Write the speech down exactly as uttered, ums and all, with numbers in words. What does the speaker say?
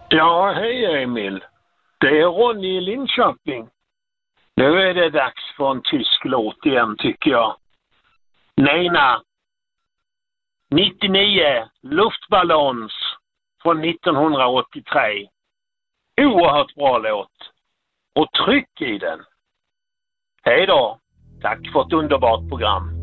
Ja, hej Emil. Det är Ronny i Linköping. Nu är det dags för en tysk låt igen tycker jag. Nena. nittionio Luftballons från nittonhundraåttiotre. Oerhört bra låt. Och tryck i den. Hej då. Tack för ett underbart program.